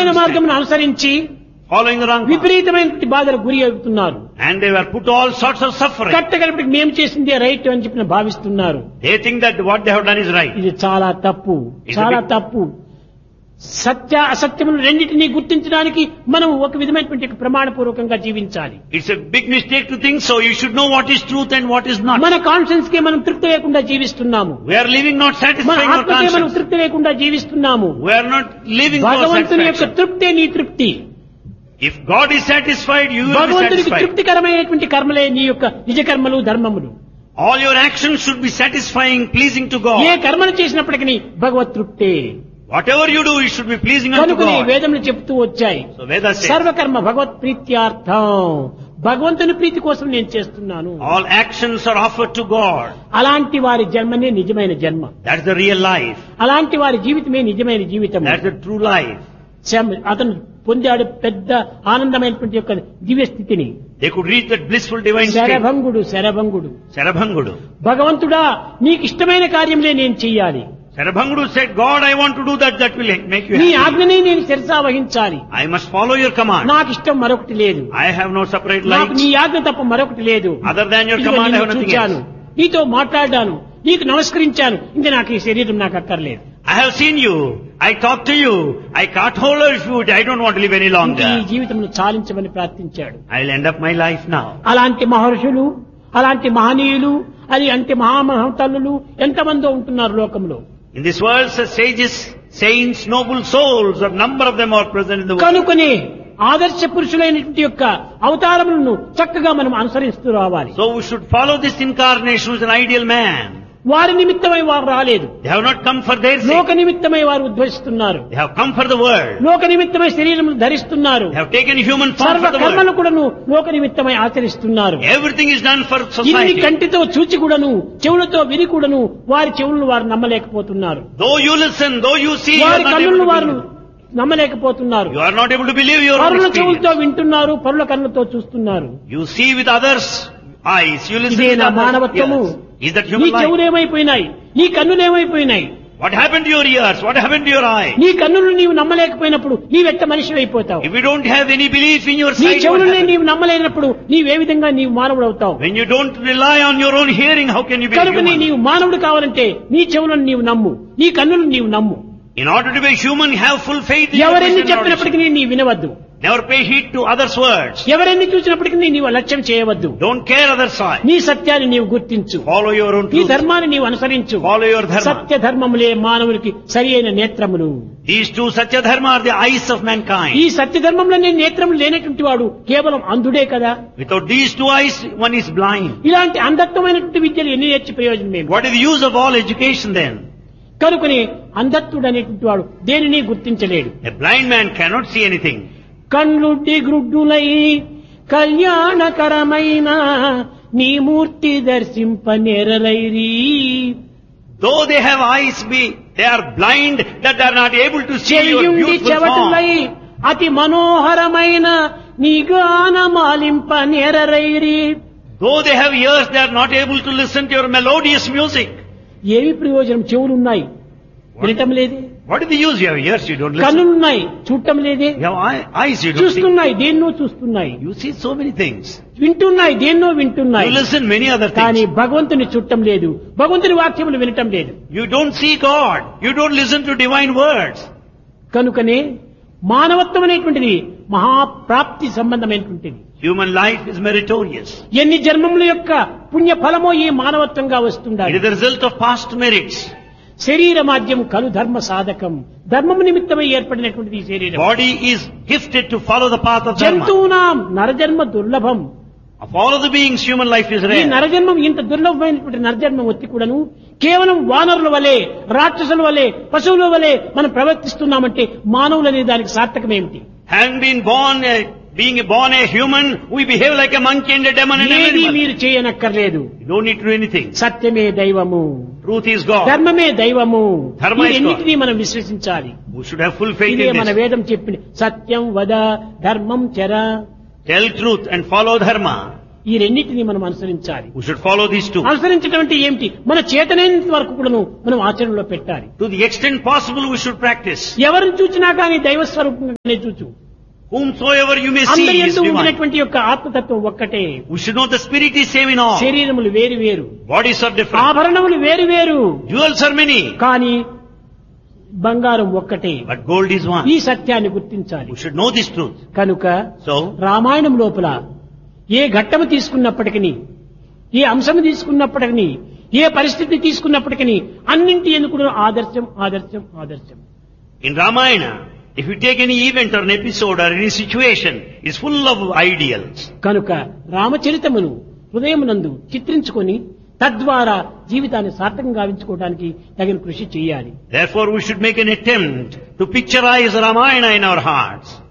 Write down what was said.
తప్పిదమైన మార్గమును అనుసరించి following the wrong path. విపరీతమైన బాధలకు గురి అవుతున్నారు. And they were put to all sorts of suffering. కట్టగలిపటికి మేము చేసిందే రైట్ అని చెప్పి భావిస్తున్నారు. They think that what they have done is right. ఇది చాలా తప్పు, చాలా తప్పు. సత్య అసత్యములు రెండింటినీ గుర్తించడానికి మనం ఒక విధమైనటువంటి ప్రమాణపూర్వకంగా జీవించాలి. It's a big mistake to think so. You should know what is truth and what is not. మన కాన్షియన్స్ కి మనం తృప్తి లేకుండా జీవిస్తున్నాము. We are living not మన satisfying our ఆత్మకే మనం conscience. తృప్తి లేకుండా జీవిస్తున్నాము. We are not living for భగవంతుని యొక్క satisfaction. తృప్తే నీ తృప్తి. If God is satisfied, you will be భగవంతునికి satisfied. తృప్తికరమైనటువంటి కర్మలే నీ యొక్క నిజ కర్మలు ధర్మములు. All your actions should be satisfying, pleasing to A God. కర్మను చేసినప్పటికీ భగవత్ తృప్తే. Whatever you do, it should be pleasing unto కనుకనే God. వేదములు చెప్తూ వచ్చాయి, So Vedas says, సర్వకర్మ భగవత్ ప్రీత్యార్థం. భగవంతుని ప్రీతి కోసం నేను చేస్తున్నాను. all actions are offered to God. అలాంటి వారి జన్మనే నిజమైన జన్మ. That's the real life. అలాంటి వారి జీవితమే నిజమైన జీవితం. That's the true life. అతను పొందాడు పెద్ద ఆనందమైనటువంటి యొక్క దివ్య స్థితిని. They could reach that blissful divine state. శరభంగుడు శరభంగుడు Sarabhangudu. భగవంతుడా నీకు ఇష్టమైన కార్యములే నేను చెయ్యాలి. Sarabhangudu said, God, I want to do that. That will make you నీ happy. ఆజ్ఞనే నేను శిరసా వహించాలి. I must follow your command. నాకు ఇష్టం మరొకటి లేదు. I have no separate నాకు నీ life. ఆజ్ఞ తప్ప మరొకటి లేదు. Other than your ఇదిగో command, I నిన్ను have nothing చూచాను, else. నీతో మాట్లాడాను, నీకు నమస్కరించాను, ఇంకా నాకు ఈ శరీరం నాకు అక్కర్లేదు. I have seen you. I talked to you. I caught hold of you. I don't want to live any ఇంకా longer. ఈ జీవితంలో చాలించమని ప్రార్థించాడు. I'll end up my life now. అలాంటి మహర్షులు, అలాంటి మహనీయులు, అది అంటే మహామహతల్లులు ఎంతమందో ఉంటున్నారు లోకంలో. In this world, such sages, saints, noble souls, a number of them are present in the world. కనుకనే ఆదర్శ పురుషులైనటువంటి యొక్క అవతారములను చక్కగా మనం అనుసరిస్తూ రావాలి. So we should follow this incarnation who is an ideal man. వారి నిమిత్తమై వారు రాలేదు, They have not come for their లోక sake. నిమిత్తమై వారు ఉద్భవిస్తున్నారు. They have come for the world. లోక నిమిత్తమై శరీరములు ధరిస్తున్నారు. They have taken human form సర్వ for the కర్మలు world. కూడాను లోక నిమిత్తమై ఆచరిస్తున్నారు. Everything is done for ఇన్ని society. కంటితో చూచి కూడాను, చెవులతో విని కూడాను వారి చెవులను వారు నమ్మలేకపోతున్నారు. Though you listen, though you see, you are వారి not able కన్నులను to వారు believe. నమ్మలేకపోతున్నారు. You are not able to believe your own పరుల experience. చెవులతో వింటున్నారు, పరుల కన్నులతో చూస్తున్నారు. You see with others' eyes. You listen ఇదే with నా others' మానవత్వము. ears. Is that నీ human life? చెవులేమైపోయినాయి, నీ కన్నులేమైపోయినాయి, What happened to your ears? What happened to your eye? నీ కన్నులు నీవు నమ్మలేకపోయినప్పుడు నీవెట్ట మనిషి అయిపోతావు. If you don't have any belief in your నీ sight, what చెవులనే happens? నీవు నమ్మలేనప్పుడు నీవే విధంగా నీవు మానవుడు అవుతావు. When you don't rely on your own hearing, how can you be కనుక human? నీవు మానవుడు కావాలంటే నీ చెవులను నీవు నమ్ము, నీ కన్నులను నీవు నమ్ము. In order to be human, have full faith in your ఎవరెన్ని vision and చెప్పినప్పటికీ audition. నీ వినవద్దు. Never pay heed to others' words. ఎవరెన్ని చూసినప్పటికీ నీవు లక్ష్యం చేయవద్దు. Don't care others' eye. నీ సత్యాన్ని నీవు గుర్తించు, Follow your own నీ truth. ధర్మాన్ని నీవు అనుసరించు. Follow your dharma. సత్య ధర్మములే మానవునికి సరి అయిన నేత్రములు. These two Satya Dharma are the eyes of ఈ mankind. సత్య ధర్మంలో నేత్రములు లేనటువంటి వాడు కేవలం అంధుడే కదా. Without these two eyes, one is blind. ఇలాంటి అంధత్వమైనటువంటి విద్యలు ఎన్ని నేర్చి ప్రయోజనం ఏమి? What is the use of all education then? కనుకనే అంధత్వుడు అనేటువంటి వాడు దేనిని గుర్తించలేడు. A blind man cannot see anything. కళ్ళుడ్డి గ్రుడ్డులై కళ్యాణకరమైన నీ మూర్తి దర్శింప నెరరైరి. Though they have eyes, they are blind that they are not able to see your చెయ్యుండి beautiful చెవటులై form. అతి మనోహరమైన నీ గానమాలింప నెరరైరి. Though they have ears, they are not able to listen to your melodious music. ఏమి ప్రయోజనం? చెవులున్నాయి, వినటం లేదే. What is the use? You have ears, you don't listen. కన్నులున్నాయి, చూడటం లేదే. You have eyes, you don't see. చూస్తున్నాయి, దేన్నో చూస్తున్నాయి. You see so many things. వింటున్నాయి, దేన్నో వింటున్నాయి. You listen many other కానీ things. భగవంతుని చుట్టం లేదు, భగవంతుని వాక్యములు వినటం లేదు. You don't see God. You don't listen to divine words. కనుకనే మానవత్వం అనేటువంటిది మహాప్రాప్తి సంబంధమైనటువంటిది. Human life is meritorious. ఎన్ని జన్మముల యొక్క పుణ్య ఫలమో ఈ మానవత్వంగా వస్తుండాలి. It is the result of past merits. శరీర మాధ్యం కలు ధర్మ సాధకం. ధర్మము నిమిత్తమై ఏర్పడినటువంటిది ఈ శరీరం. Body is gifted to follow the path of dharma. జంతువునాం నరజన్మ దుర్లభం. Of all of the beings, human life is ఈ rare. నరజన్మం ఇంత దుర్లభమైనటువంటి నరజన్మం వచ్చి కూడాను కేవలం వానరుల వలె, రాక్షసుల వలె, పశువుల వలె మనం ప్రవర్తిస్తున్నామంటే మానవులు అనే దానికి సార్థకం ఏమిటి? Having been being born a human, we behave like a monkey and a demon and an ఏది animal. మీరు చేయనక్కర్లేదు. You don't need to do anything. సత్యమే దైవము, Truth is God. ధర్మమే దైవము. ధర్మ is ఇవన్నిటినీ మనం విశ్వసించాలి. We should have full faith ఇదే in మన this. వేదం చెప్పిన సత్యం వద ధర్మం చర. Tell truth and follow dharma. ఈ రెండింటినీ మనం అనుసరించాలి. We should follow these two. అనుసరించడం అంటే ఏమిటి? మన చేతనైనంత వరకు కూడాను మనం ఆచరణలో పెట్టాలి. To the extent possible we should practice. ఎవరిని చూచినా కానీ దైవ స్వరూపంగానే చూచు. Whomsoever you may see అందరి is యందు divine. ఉండినటువంటి యొక్క ఆత్మతత్వం ఒక్కటే. We should know the spirit is same in all. శరీరములు వేరు వేరు, Bodies are different. ఆభరణములు వేరు వేరు, Jewels are many. కానీ బంగారం ఒక్కటే. But gold is one. ఈ సత్యాన్ని గుర్తించాలి. We should know this truth. కనుక So, రామాయణం లోపల ఏ ఘట్టము తీసుకున్నప్పటికీ, ఏ అంశము తీసుకున్నప్పటికీ, ఏ పరిస్థితి తీసుకున్నప్పటికీ అన్నింటి ఎందుకు ఆదర్శం ఆదర్శం ఆదర్శం. in Ramayana, if you take any event or an episode or any situation, it's full of ideals. కనుక రామచరితమును హృదయమునందు చిత్రించుకొని తద్వారా జీవితాన్ని సార్థకంగా గావించుకోవడానికి తగిన కృషి చేయాలి. Therefore we should make an attempt to picturize Ramayana in our hearts.